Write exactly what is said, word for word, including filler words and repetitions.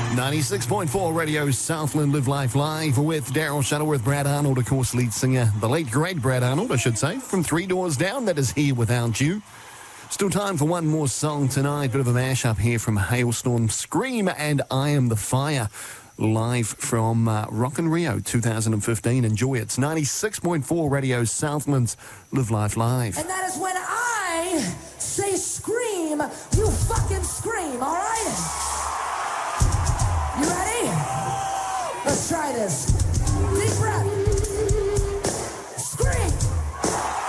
ninety-six point four Radio Southland, Live Life Live with Daryl Shuttleworth, Brad Arnold, of course, lead singer, the late great Brad Arnold, I should say, from Three Doors Down, that is Here Without You. Still time for one more song tonight, bit of a mashup here from Hailstorm, Scream and I Am the Fire, live from uh, Rock in Rio two thousand fifteen. Enjoy it. It's ninety-six point four Radio Southland's Live Life Live. And that is when I say scream, you fucking scream, all right? You ready? Let's try this.